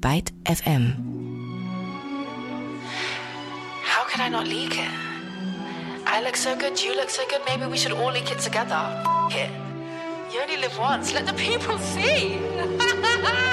Byte FM. How could I not leak it? I look so good, you look so good, maybe we should all leak it together. F it. You only live once, let the people see.